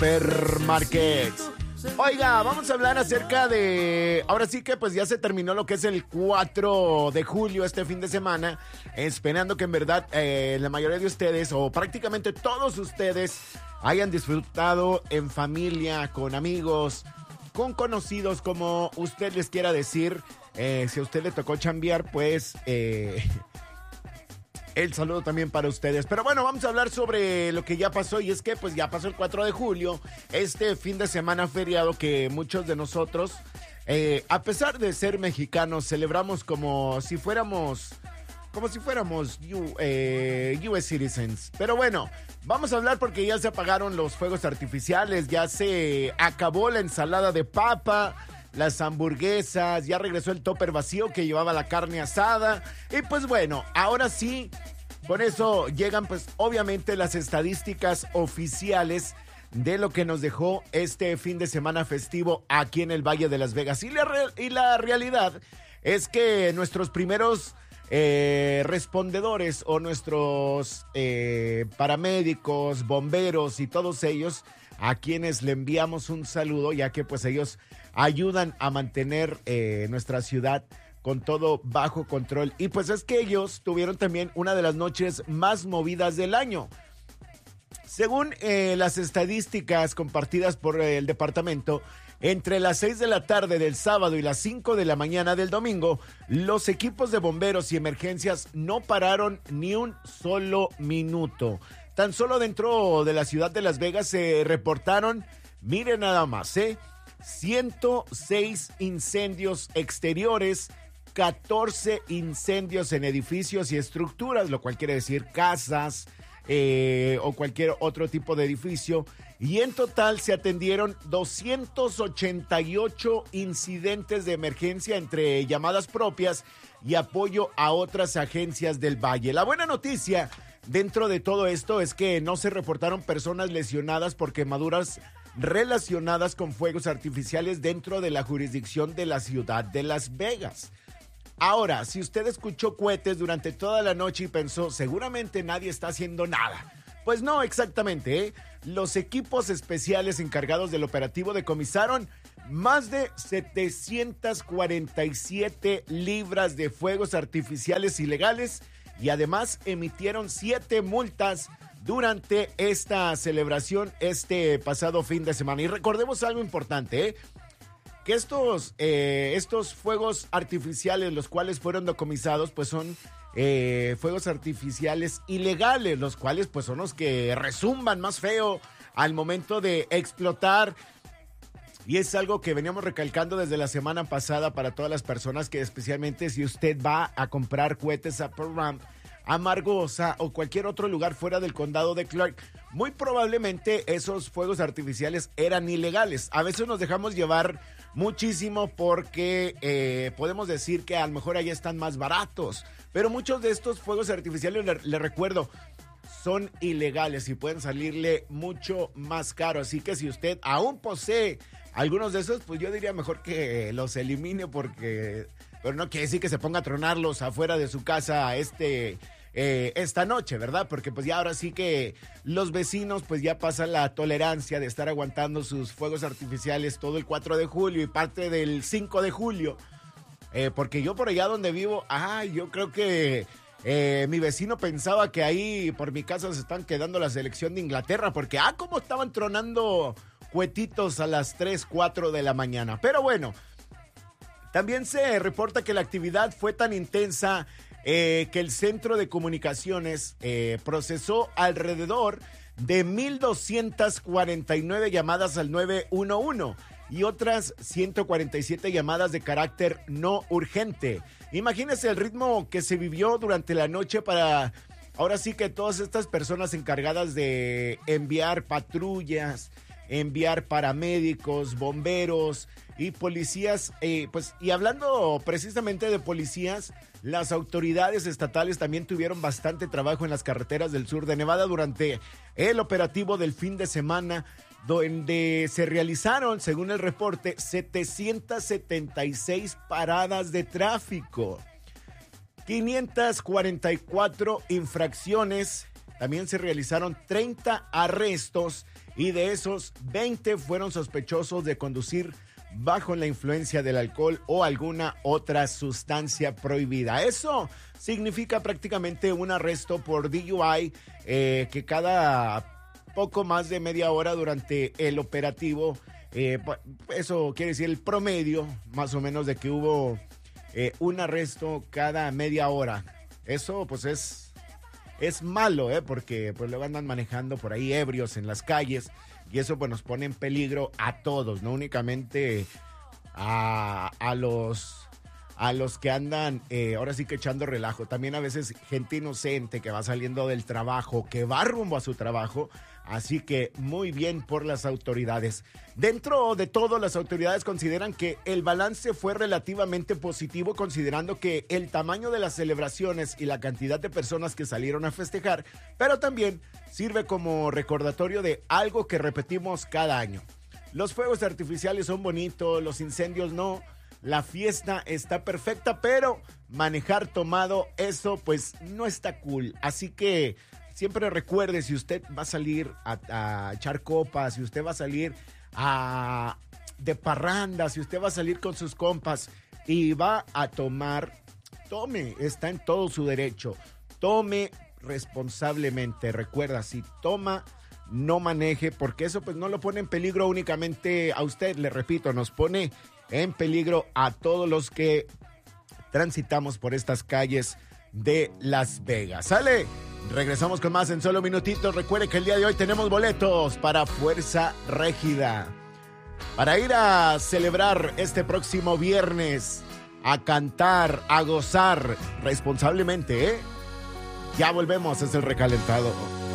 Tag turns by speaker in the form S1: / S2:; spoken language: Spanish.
S1: Supermarkets. Oiga, vamos a hablar acerca de... Ahora sí que pues ya se terminó lo que es el 4 de julio, este fin de semana. Esperando que en verdad la mayoría de ustedes, o prácticamente todos ustedes, hayan disfrutado en familia, con amigos, con conocidos, como usted les quiera decir. Si a usted le tocó chambear, pues... el saludo también para ustedes. Pero bueno, vamos a hablar sobre lo que ya pasó. Y es que pues ya pasó el 4 de julio. Este fin de semana feriado que muchos de nosotros, a pesar de ser mexicanos, celebramos como si fuéramos US citizens. Pero bueno, vamos a hablar porque ya se apagaron los fuegos artificiales. Ya se acabó la ensalada de papa, las hamburguesas, ya regresó el topper vacío que llevaba la carne asada. Y pues bueno, ahora sí, con eso llegan pues obviamente las estadísticas oficiales de lo que nos dejó este fin de semana festivo aquí en el Valle de Las Vegas. Y la realidad es que nuestros primeros respondedores o nuestros paramédicos, bomberos y todos ellos, a quienes le enviamos un saludo, ya que pues ellos ayudan a mantener nuestra ciudad con todo bajo control. Y pues es que ellos tuvieron también una de las noches más movidas del año. Según las estadísticas compartidas por el departamento, entre las 6 de la tarde del sábado y las 5 de la mañana del domingo, los equipos de bomberos y emergencias no pararon ni un solo minuto. Tan solo dentro de la ciudad de Las Vegas se reportaron, miren nada más, 106 incendios exteriores, 14 incendios en edificios y estructuras, lo cual quiere decir casas o cualquier otro tipo de edificio. Y en total se atendieron 288 incidentes de emergencia entre llamadas propias y apoyo a otras agencias del Valle. La buena noticia dentro de todo esto es que no se reportaron personas lesionadas por quemaduras relacionadas con fuegos artificiales dentro de la jurisdicción de la ciudad de Las Vegas. Ahora, si usted escuchó cohetes durante toda la noche y pensó, seguramente nadie está haciendo nada. Pues no, exactamente, Los equipos especiales encargados del operativo decomisaron más de 747 libras de fuegos artificiales ilegales y además emitieron 7 multas durante esta celebración este pasado fin de semana. Y recordemos algo importante, que estos fuegos artificiales, los cuales fueron decomisados, pues son fuegos artificiales ilegales, los cuales pues son los que rezumban más feo al momento de explotar. Y es algo que veníamos recalcando desde la semana pasada para todas las personas, que especialmente si usted va a comprar cohetes a Pearl Ramp, a Margosa o cualquier otro lugar fuera del condado de Clark, muy probablemente esos fuegos artificiales eran ilegales. A veces nos dejamos llevar muchísimo porque podemos decir que a lo mejor allá están más baratos, pero muchos de estos fuegos artificiales, le recuerdo, son ilegales y pueden salirle mucho más caro. Así que si usted aún posee algunos de esos, pues yo diría mejor que los elimine, porque... Pero no quiere decir que se ponga a tronarlos afuera de su casa esta noche, ¿verdad? Porque pues ya ahora sí que los vecinos pues ya pasan la tolerancia de estar aguantando sus fuegos artificiales todo el 4 de julio y parte del 5 de julio. Porque yo por allá donde vivo, yo creo que mi vecino pensaba que ahí por mi casa se están quedando la selección de Inglaterra, porque cómo estaban tronando cuetitos a las 3, 4 de la mañana. Pero bueno, también se reporta que la actividad fue tan intensa que el centro de comunicaciones procesó alrededor de 1,249 llamadas al 911 y otras 147 llamadas de carácter no urgente. Imagínense el ritmo que se vivió durante la noche para, ahora sí que todas estas personas encargadas de enviar patrullas, enviar paramédicos, bomberos y policías, y hablando precisamente de policías, las autoridades estatales también tuvieron bastante trabajo en las carreteras del sur de Nevada durante el operativo del fin de semana, donde se realizaron, según el reporte, 776 paradas de tráfico, 544 infracciones, también se realizaron 30 arrestos y de esos 20 fueron sospechosos de conducir bajo la influencia del alcohol o alguna otra sustancia prohibida. Eso significa prácticamente un arresto por DUI que cada poco más de media hora durante el operativo, eso quiere decir el promedio más o menos de que hubo un arresto cada media hora. Eso pues es malo, porque pues luego andan manejando por ahí ebrios en las calles y eso pues nos pone en peligro a todos, no únicamente a los que andan ahora sí que echando relajo, también a veces gente inocente que va saliendo del trabajo, que va rumbo a su trabajo. Así que muy bien por las autoridades. Dentro de todo, las autoridades consideran que el balance fue relativamente positivo, considerando que el tamaño de las celebraciones y la cantidad de personas que salieron a festejar, pero también sirve como recordatorio de algo que repetimos cada año. Los fuegos artificiales son bonitos, los incendios no, la fiesta está perfecta, pero manejar tomado, eso pues no está cool. Así que siempre recuerde, si usted va a salir a echar copas, si usted va a salir de parranda, si usted va a salir con sus compas y va a tomar, tome, está en todo su derecho. Tome responsablemente. Recuerda, si toma, no maneje, porque eso pues no lo pone en peligro únicamente a usted, le repito, nos pone en peligro a todos los que transitamos por estas calles de Las Vegas. ¡Sale! Regresamos con más en solo minutitos. Recuerde que el día de hoy tenemos boletos para Fuerza Régida, para ir a celebrar este próximo viernes, a cantar, a gozar responsablemente, Ya volvemos, es el recalentado.